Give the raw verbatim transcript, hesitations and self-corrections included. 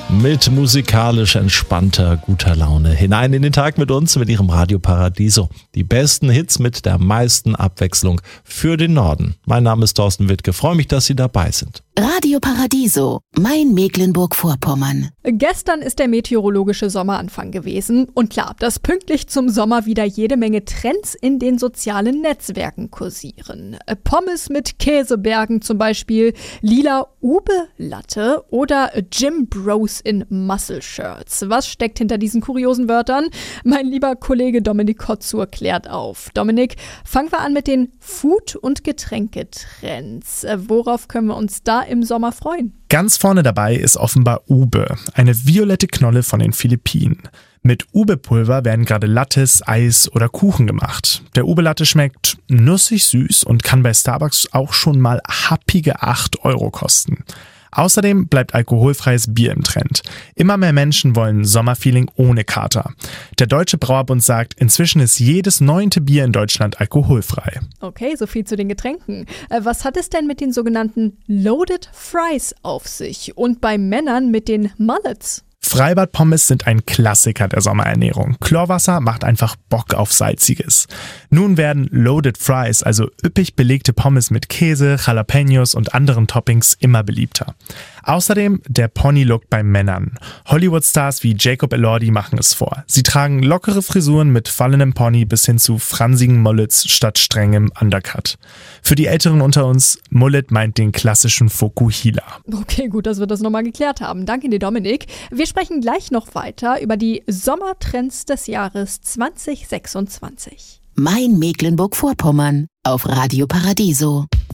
mit musikalisch entspannter, guter Laune hinein in den Tag mit uns, mit Ihrem Radio Paradiso. Die besten Hits mit der meisten Abwechslung für den Norden. Mein Name ist Thorsten Wittke. Freue mich, dass Sie dabei sind. Radio Paradiso, mein Mecklenburg-Vorpommern. Gestern ist der meteorologische Sommeranfang gewesen und klar, dass pünktlich zum Sommer wieder jede Menge Trends in den sozialen Netzwerken kursieren. Pommes mit Käsebergen zum Beispiel, lila Ube-Latte oder Gym Bros in Muscle-Shirts. Was steckt hinter diesen kuriosen Wörtern? Mein lieber Kollege Dominik Kotzur klärt auf. Dominik, fangen wir an mit den Food- und Getränketrends. Worauf können wir uns da im Sommer freuen? Ganz vorne dabei ist offenbar Ube, eine violette Knolle von den Philippinen. Mit Ube-Pulver werden gerade Lattes, Eis oder Kuchen gemacht. Der Ube-Latte schmeckt nussig süß und kann bei Starbucks auch schon mal happige acht Euro kosten. Außerdem bleibt alkoholfreies Bier im Trend. Immer mehr Menschen wollen Sommerfeeling ohne Kater. Der Deutsche Brauerbund sagt, inzwischen ist jedes neunte Bier in Deutschland alkoholfrei. Okay, so viel zu den Getränken. Was hat es denn mit den sogenannten Loaded Fries auf sich und bei Männern mit den Mullets? Freibad-Pommes sind ein Klassiker der Sommerernährung. Chlorwasser macht einfach Bock auf Salziges. Nun werden Loaded Fries, also üppig belegte Pommes mit Käse, Jalapenos und anderen Toppings, immer beliebter. Außerdem der Pony-Look bei Männern. Hollywood-Stars wie Jacob Elordi machen es vor. Sie tragen lockere Frisuren mit fallenem Pony bis hin zu fransigen Mullets statt strengem Undercut. Für die Älteren unter uns, Mullet meint den klassischen Fokuhila. Okay, gut, dass wir das nochmal geklärt haben. Danke dir, Dominik. Wir sprechen gleich noch weiter über die Sommertrends des Jahres zwanzig sechsundzwanzig. Mein Mecklenburg-Vorpommern auf Radio Paradiso.